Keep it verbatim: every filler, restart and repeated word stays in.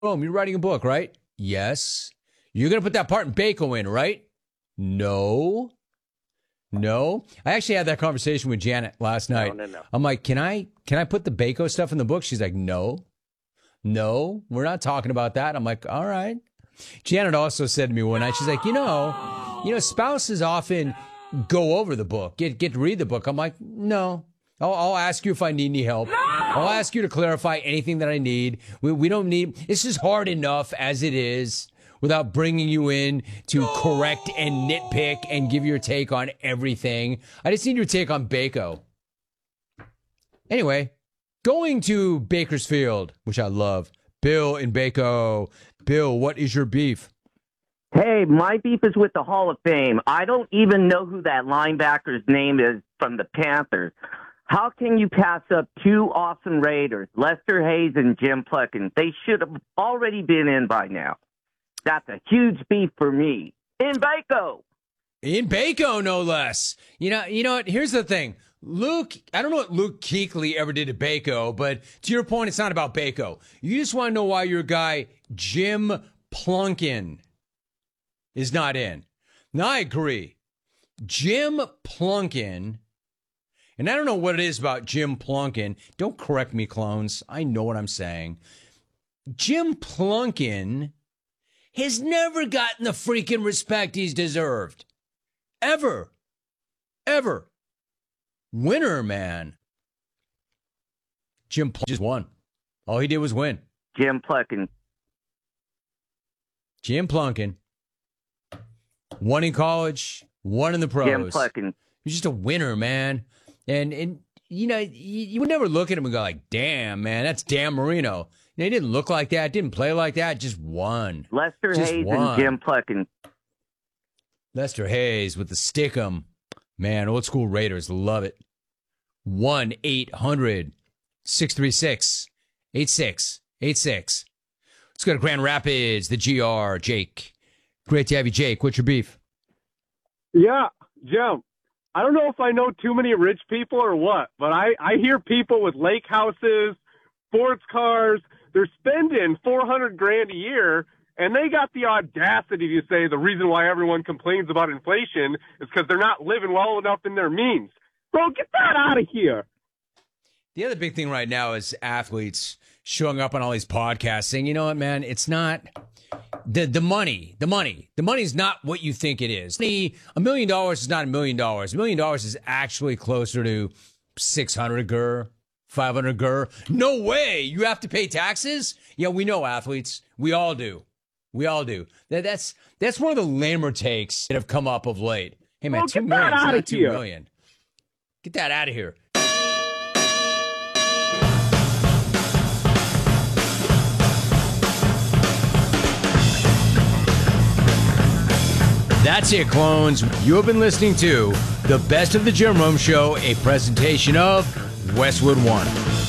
Boom, you're writing a book, right? Yes. You're going to put that part in Baco in, right? No. No. I actually had that conversation with Janet last night. No, no, no. I'm like, can I can I put the Baco stuff in the book? She's like, no. No, we're not talking about that. I'm like, all right. Janet also said to me one night, she's like, you know, you know, spouses often go over the book, get get to read the book. I'm like, no. I'll, I'll ask you if I need any help. No! I'll ask you to clarify anything that I need. We, we don't need, it's just hard enough as it is without bringing you in to correct and nitpick and give your take on everything. I just need your take on Baco. Anyway, going to Bakersfield, which I love. Bill in Baco. Bill, what is your beef? Hey, my beef is with the Hall of Fame. I don't even know who that linebacker's name is from the Panthers. How can you pass up two awesome Raiders, Lester Hayes and Jim Plunkett? They should have already been in by now. That's a huge beef for me. In Baco. In Baco, no less. You know, you know what? Here's the thing. Luke, I don't know what Luke Kuechly ever did to Baco, but to your point, it's not about Baco. You just want to know why your guy, Jim Plunkett, is not in. Now, I agree. Jim Plunkett, and I don't know what it is about Jim Plunkett. Don't correct me, clones. I know what I'm saying. Jim Plunkett has never gotten the freaking respect he's deserved. Ever. Ever. Winner, man. Jim Plunkett just won. All he did was win. Jim Plunkett. Jim Plunkett. One in college, one in the pros. Jim Plunkett. He's just a winner, man. And, and you know, you, you would never look at him and go like, damn, man, that's Dan Marino. You know, he didn't look like that, didn't play like that, just won. Lester just Hayes won. and Jim Plunkett. Lester Hayes with the stick'em. Man, old school Raiders, love it. one eight hundred six three six eight six eight six. Let's go to Grand Rapids, the G R, Jake. Great to have you, Jake. What's your beef? Yeah, Jim. I don't know if I know too many rich people or what, but I, I hear people with lake houses, sports cars, they're spending four hundred grand a year, and they got the audacity to say the reason why everyone complains about inflation is because they're not living well enough in their means. Bro, get that out of here. The other big thing right now is athletes showing up on all these podcasts saying, you know what, man, it's not the the money, the money. The money is not what you think it is. The, a million dollars is not a million dollars. A million dollars is actually closer to six hundred gur, five hundred gur. No way. You have to pay taxes? Yeah, we know athletes. We all do. We all do. That, that's that's one of the lamer takes that have come up of late. Hey, man, Bro, two get million that is out not of two here. million. Get that out of here. That's it, clones. You have been listening to the Best of the Jim Rome Show, a presentation of Westwood One.